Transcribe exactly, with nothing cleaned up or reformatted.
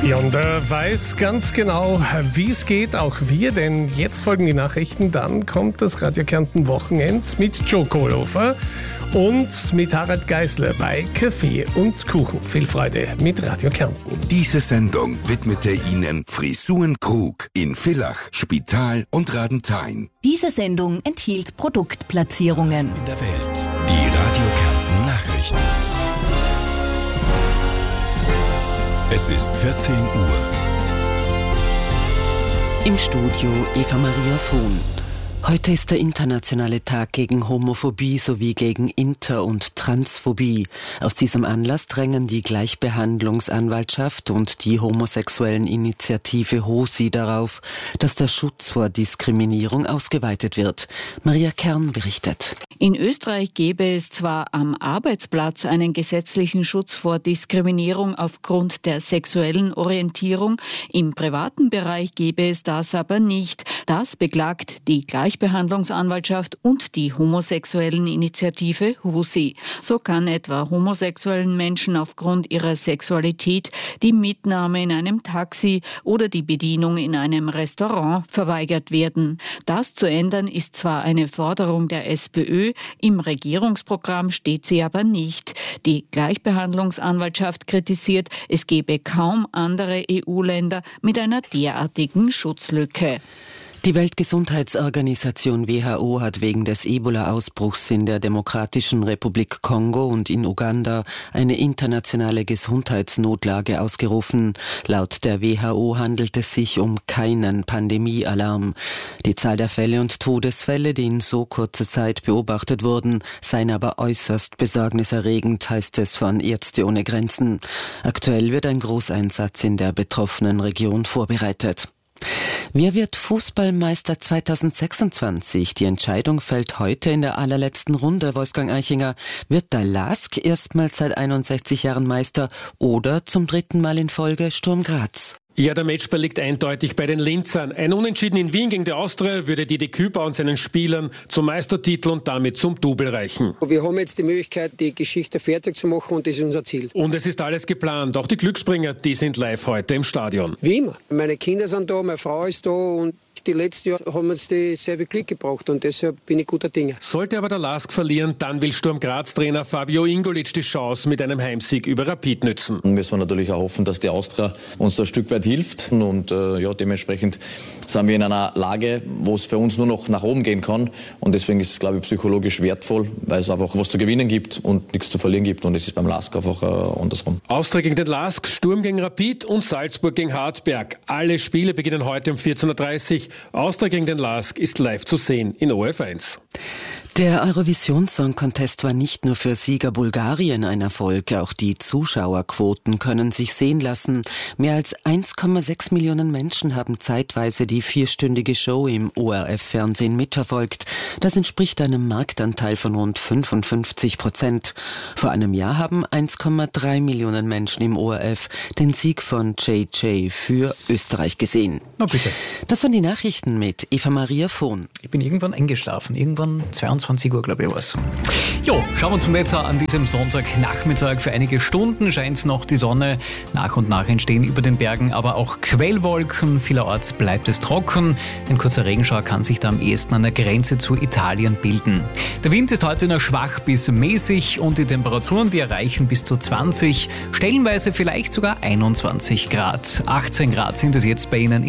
Ja, und er weiß ganz genau, wie es geht, auch wir, denn jetzt folgen die Nachrichten, dann kommt das Radio Kärnten Wochenend mit Joe Kohlhofer und mit Harald Geisler bei Kaffee und Kuchen. Viel Freude mit Radio Kärnten. Diese Sendung widmete Ihnen Frisuren Krug in Villach, Spital und Radenthein. Diese Sendung enthielt Produktplatzierungen. In der Welt. Die Radio Kärnten Nachrichten. Es ist vierzehn Uhr. Im Studio Eva Maria Vohn. Heute ist der internationale Tag gegen Homophobie sowie gegen Inter- und Transphobie. Aus diesem Anlass drängen die Gleichbehandlungsanwaltschaft und die homosexuellen Initiative HOSI darauf, dass der Schutz vor Diskriminierung ausgeweitet wird. Maria Kern berichtet. In Österreich gäbe es zwar am Arbeitsplatz einen gesetzlichen Schutz vor Diskriminierung aufgrund der sexuellen Orientierung, im privaten Bereich gäbe es das aber nicht. Das beklagt die Gleichbehandlungsanwaltschaft und die homosexuellen Initiative HOSI. So kann etwa homosexuellen Menschen aufgrund ihrer Sexualität die Mitnahme in einem Taxi oder die Bedienung in einem Restaurant verweigert werden. Das zu ändern ist zwar eine Forderung der SPÖ, im Regierungsprogramm steht sie aber nicht. Die Gleichbehandlungsanwaltschaft kritisiert, es gebe kaum andere E U-Länder mit einer derartigen Schutzlücke. Die Weltgesundheitsorganisation W H O hat wegen des Ebola-Ausbruchs in der Demokratischen Republik Kongo und in Uganda eine internationale Gesundheitsnotlage ausgerufen. Laut der W H O handelt es sich um keinen Pandemiealarm. Die Zahl der Fälle und Todesfälle, die in so kurzer Zeit beobachtet wurden, seien aber äußerst besorgniserregend, heißt es von Ärzte ohne Grenzen. Aktuell wird ein Großeinsatz in der betroffenen Region vorbereitet. Wer wird Fußballmeister zweitausendsechsundzwanzig? Die Entscheidung fällt heute in der allerletzten Runde. Wolfgang Eichinger, wird der LASK erstmals seit einundsechzig Jahren Meister oder zum dritten Mal in Folge Sturm Graz? Ja, der Matchball liegt eindeutig bei den Linzern. Ein Unentschieden in Wien gegen die Austria würde Didi Küper und seinen Spielern zum Meistertitel und damit zum Double reichen. Wir haben jetzt die Möglichkeit, die Geschichte fertig zu machen und das ist unser Ziel. Und es ist alles geplant. Auch die Glücksbringer, die sind live heute im Stadion. Wie immer. Meine Kinder sind da, meine Frau ist da und die letzten Jahre haben uns die sehr viel Glück gebracht und deshalb bin ich guter Dinge. Sollte aber der LASK verlieren, dann will Sturm Graz-Trainer Fabio Ingolic die Chance mit einem Heimsieg über Rapid nützen. Und müssen wir natürlich auch hoffen, dass die Austria uns da ein Stück weit hilft und äh, ja, dementsprechend sind wir in einer Lage, wo es für uns nur noch nach oben gehen kann und deswegen ist es, glaube ich, psychologisch wertvoll, weil es einfach was zu gewinnen gibt und nichts zu verlieren gibt und es ist beim LASK einfach äh, andersrum. Austria gegen den LASK, Sturm gegen Rapid und Salzburg gegen Hartberg. Alle Spiele beginnen heute um vierzehn Uhr dreißig. Austria gegen den LASK ist live zu sehen in O F eins. Der Eurovision Song Contest war nicht nur für Sieger Bulgarien ein Erfolg, auch die Zuschauerquoten können sich sehen lassen. Mehr als eins Komma sechs Millionen Menschen haben zeitweise die vierstündige Show im O R F-Fernsehen mitverfolgt. Das entspricht einem Marktanteil von rund fünfundfünfzig Prozent. Vor einem Jahr haben eins Komma drei Millionen Menschen im O R F den Sieg von J J für Österreich gesehen. Na bitte. Das waren die Nachrichten mit Eva Maria Vohn. Ich bin irgendwann eingeschlafen, irgendwann zweiundzwanzig Uhr, glaube ich, war es. Jo, schauen wir uns zum Wetter an diesem Sonntagnachmittag. Für einige Stunden scheint noch die Sonne. Nach und nach entstehen über den Bergen aber auch Quellwolken. Vielerorts bleibt es trocken. Ein kurzer Regenschauer kann sich da am ehesten an der Grenze zu Italien bilden. Der Wind ist heute nur schwach bis mäßig und die Temperaturen, die erreichen bis zu zwanzig, stellenweise vielleicht sogar einundzwanzig Grad. achtzehn Grad sind es jetzt bei Ihnen.